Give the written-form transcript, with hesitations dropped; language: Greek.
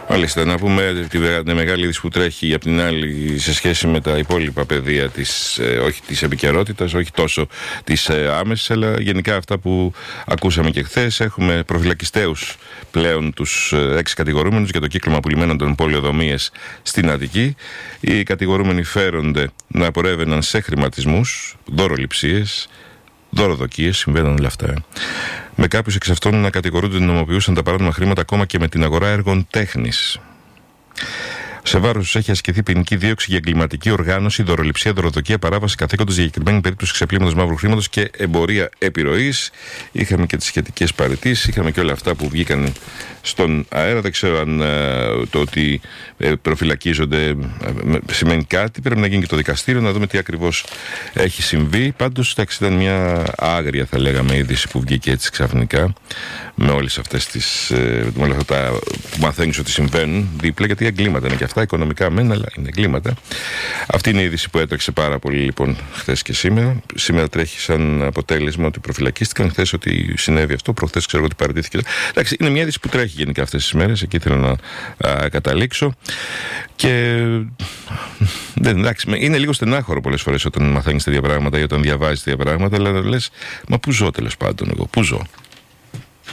Μάλιστα, να πούμε τη μεγάλη είδηση που τρέχει απ' την άλλη σε σχέση με τα υπόλοιπα πεδία της, όχι της επικαιρότητας, όχι τόσο της άμεσης, αλλά γενικά αυτά που ακούσαμε και χθες. Έχουμε προφυλακιστέους πλέον τους 6 κατηγορούμενους για το κύκλωμα πουλημένων των πολεοδομίες στην Αττική. Οι κατηγορούμενοι φέρονται να απορρέβαιναν σε χρηματισμούς, δωροληψίες, δωροδοκίες, συμβαίνουν όλα αυτά. Με κάποιους εξ αυτών να κατηγορούνται ότι νομοποιούσαν τα παράνομα χρήματα ακόμα και με την αγορά έργων τέχνης. Σε βάρος τους έχει ασκηθεί ποινική δίωξη για εγκληματική οργάνωση, δωροληψία, δωροδοκία, παράβαση καθήκοντος, συγκεκριμένη περίπτωση ξεπλήματος μαύρου χρήματος και εμπορία επιρροής. Είχαμε και τις σχετικές παραιτήσεις, είχαμε και όλα αυτά που βγήκαν στον αέρα. Δεν ξέρω αν το ότι προφυλακίζονται σημαίνει κάτι. Πρέπει να γίνει και το δικαστήριο, να δούμε τι ακριβώς έχει συμβεί. Πάντως, ήταν μια άγρια, θα λέγαμε, είδηση που βγήκε έτσι ξαφνικά, με όλες αυτές τις. Με όλα αυτά που μαθαίνεις ότι συμβαίνουν δίπλα, γιατί εγκλήματα είναι και αυτά, οικονομικά μεν, αλλά είναι εγκλήματα. Αυτή είναι η είδηση που έτρεξε πάρα πολύ λοιπόν χθες και σήμερα. Σήμερα τρέχει σαν αποτέλεσμα ότι προφυλακίστηκαν. Χθες ότι συνέβη αυτό, προχθές ξέρω ότι παραιτήθηκε. Εντάξει, είναι μια είδηση που τρέχει γενικά αυτές τις μέρες. Εκεί θέλω να καταλήξω. Και εντάξει, είναι λίγο στενάχωρο πολλές φορές όταν μαθαίνεις τέτοια πράγματα ή όταν διαβάζεις τέτοια πράγματα, αλλά λες, μα πού ζω τέλος πάντων εγώ, πού ζω.